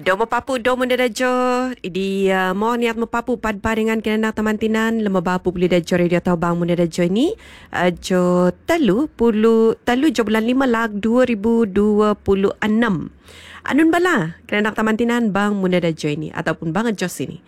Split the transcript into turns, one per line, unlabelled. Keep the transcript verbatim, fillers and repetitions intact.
Do mo papu do mo dadajo di uh, mo niat mo papu padpa dengan kena tamantinan lema bapu beli dajo radio Taubang mo dadajo ni uh, jo telu puluh telu jo bulan lima lag dua ribu dua puluh enam. Anun bala kena tamantinan bang mo dadajo ni ataupun bang jos ini.